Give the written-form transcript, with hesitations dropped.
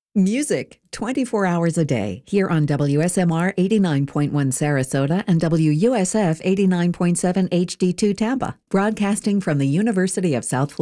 Music 24 hours a day here on WSMR 89.1 Sarasota and WUSF 89.7 HD2 Tampa, broadcasting from the University of South Florida.